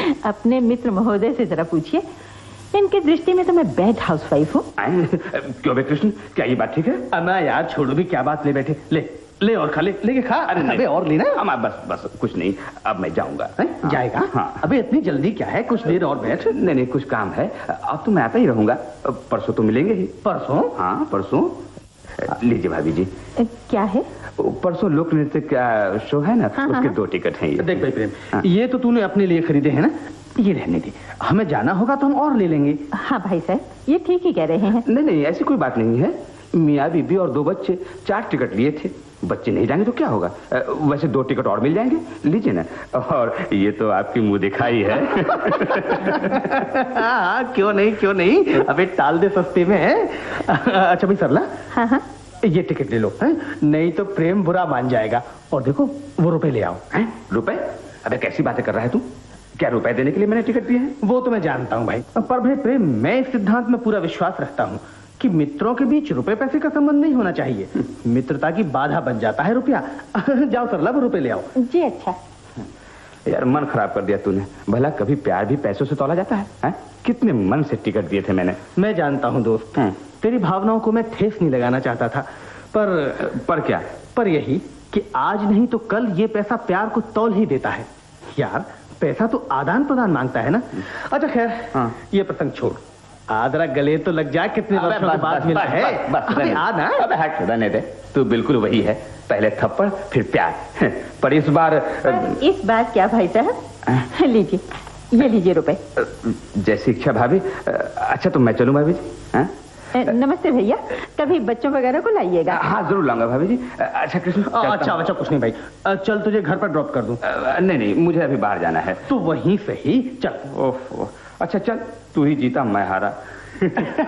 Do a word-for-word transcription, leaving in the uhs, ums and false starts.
अपने मित्र महोदय से जरा पूछिए, इनकी दृष्टि में तो मैं बैड हाउसवाइफ हूँ। क्यों बे कृष्ण, क्या ये बात ठीक है? अना यार छोड़ो भी, क्या बात, ले बैठे, ले ले और खा, ले लेके खा। अरे अबे और लेना। हम बस बस कुछ नहीं, अब मैं जाऊंगा। जाएगा? हाँ। अबे इतनी जल्दी क्या है, कुछ देर और बैठ। नहीं नहीं, कुछ काम है, अब तो मैं आता ही रहूंगा। परसों तो मिलेंगे ही। परसों? हाँ परसों। लीजिए भाभी जी। क्या है? परसों लोक नृत्य का शो है ना, हाँ, उसके हाँ। दो टिकट हैं ये। देख भाई प्रेम, हाँ। ये तो तूने अपने लिए खरीदे हैं ना, ये रहने दे, हमें जाना होगा तो हम और ले लेंगे। हाँ भाई साहब, ये ठीक ही कह रहे हैं। नहीं नहीं, ऐसी कोई बात नहीं है। मियाँ बीबी और दो बच्चे, चार टिकट लिए थे। बच्चे नहीं जाएंगे तो क्या होगा? वैसे दो टिकट और मिल जाएंगे, लीजिए ना। और ये तो आपकी मुंह दिखाई है। हाँ क्यों नहीं, क्यों नहीं, अबे टाल दे सस्ते में है। अच्छा भाई सरला, हाँ हाँ, ये टिकट ले लो, है? नहीं तो प्रेम बुरा मान जाएगा। और देखो वो रुपए ले आओ। हैं? रुपए? अबे कैसी बातें कर रहा है तू? क्या रुपए देने के लिए मैंने टिकट दिए हैं? वो तो मैं जानता हूँ भाई, पर भाई प्रेम, मैं इस सिद्धांत में पूरा विश्वास रखता हूँ कि मित्रों के बीच रुपए पैसे का संबंध नहीं होना चाहिए। मित्रता की बाधा बन जाता है रुपया। जाओ सरला, वो रुपए ले आओ। जी अच्छा। यार मन खराब कर दिया तूने। भला कभी प्यार भी पैसों से तोला जाता है, है? कितने मन से टिकट दिए थे मैंने। मैं जानता हूँ दोस्त, तेरी भावनाओं को मैं ठेस नहीं लगाना चाहता था, पर पर क्या? पर यही कि आज नहीं तो कल ये पैसा प्यार को तौल ही देता है। यार पैसा तो आदान प्रदान मांगता है ना। अच्छा खैर, हाँ। ये प्रसंग छोड़, आदरा गले तो लग जाए, कितने वर्षों के बाद मिला है। बस आना, अबे हट, रहने दे। तू बिल्कुल वही है, पहले थप्पड़ फिर प्यार। पर इस बार पर इस बार क्या भाई साहब? लीजिए, ये लीजिए रुपए। जैसी इच्छा भाभी। अच्छा तो मैं चलूं भाभी जी? हाँ? नमस्ते भैया, कभी बच्चों वगैरह को लाइएगा। हाँ जरूर लाऊंगा भाभी जी। अच्छा कृष्ण, अच्छा अच्छा कुछ नहीं भाई, चल तुझे घर पर ड्रॉप कर दूं। नहीं नहीं, मुझे अभी बाहर जाना है। तो वहीं से ही चल। ओह, अच्छा चल, तू ही जीता मैं हारा।